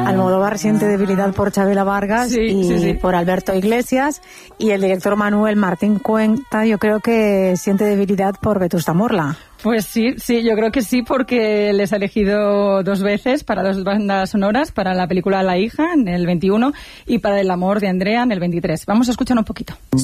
Almodóvar siente debilidad por Chabela Vargas y por Alberto Iglesias, y el director Manuel Martín Cuenta, yo creo que siente debilidad por Vetusta Morla. Pues sí, yo creo que sí, porque les ha elegido 2 veces para 2 bandas sonoras, para la película La hija en el 21 y para El amor de Andrea en el 23. Vamos a escuchar un poquito.